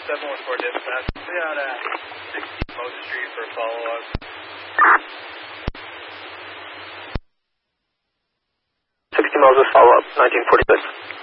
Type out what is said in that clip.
714 dispatch. Be out at 60 Moses Street for a follow-up. 60 Moses follow-up, 1946.